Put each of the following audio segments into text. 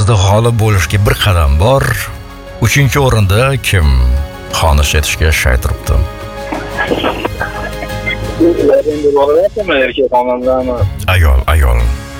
sizda g'olib bo'lishga bir qadam bor. 3-o'rinda kim xonish etishga shay turibdi? Endi bo'ladimi erkak xonandami? Ayol.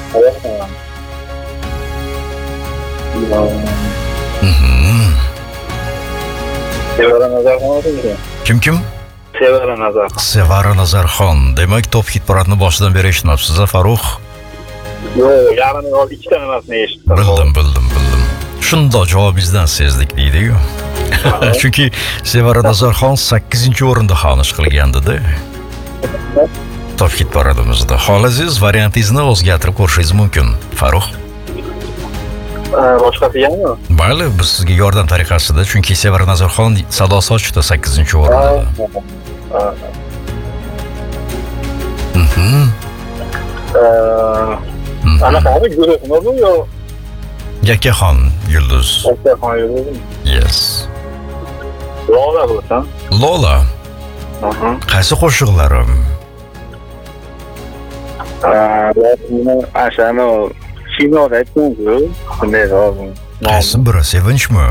Sevara Nazarxon. Kim? Sevara Nazarxon. Sevara Nazarxon. Demak, top hit paradini boshidan beri eshitmabsiz, Farruh? Yo'q, yarim yo'l ikkita nimasini eshitdim. Bildim. Shundoq javobingizdan sezdik deydi-yu. Chunki Sevara Nazarxon 8-o'rinda xonish qilgandi-da. Top hit paradimizda. Xohlasangiz variantingizni o'zgartirib ko'rishingiz mumkin, Farruh. Boshqasi yo'qmi? Mayli, biz sizga yordam tariqasida, chunki Sevara Nazarxon sado sochdi 8-o'rinda. Anaqami guruhmi bu yo? Yakkaxon yulduz. Yakkaxon yulduzmi? Yes. Lola bo'lsa? Lola. Qaysi qo'shiqlari? Ashani kinoda aytdingiz-ku. Qanday bo'ldi? Qaysi biri? Sevinchmi?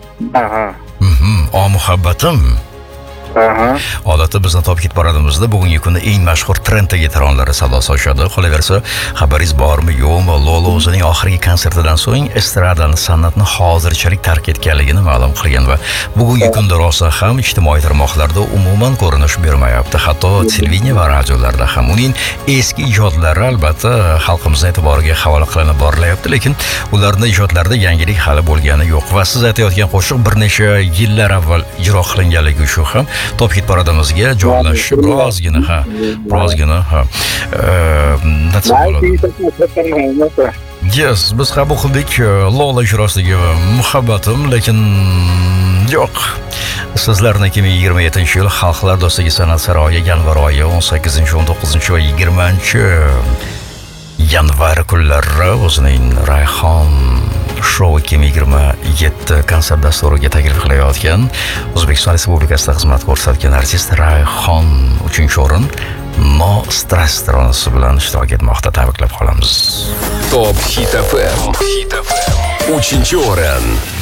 O muhabbatim. Odatda bizni top hit paradimizda bugungi kunda eng mashhur trend veteranlari sado sochadi. Qolaversa, xabaringiz bormi, yo'qmi, Lola o'zining oxirgi konsertidan so'ng estradani, san'atni hozirchalik tark etganligini ma'lum qilgan va bugungi kunda rosa ham ijtimoiy tarmoqlarda umuman ko'rinish bermayapti. Hatto televideniya va radiolarda ham uning eski ijodlari albatta xalqimizning e'tiboriga havola qilinib borilyapti, lekin ularning ijodlarida yangilik hali bo'lgani yo'q va siz aytayotgan qo'shiq bir necha yillar avval ijro qilinganligi uchun ham top hit paradimizga joylashishi birozgina Yes, biz qabul qildik Lola ijrosidagi muhabbatim, lekin yo'q. Sizlarni 2027-yil Xalqlar do'stligi san'at saroyi yanvar oyi 18-19 va 20-yanvar kunlari o'zining Rayhon Show 2027 konsert dasturiga taklif qilayotgan O'zbekiston Respublikasida xizmat ko'rsatgan artist Rayhon 3-o'rin No Stress taronasi bilan ishtirok etmoqda. Tabriklab qolamiz. Top Hit FM 3-o'rin.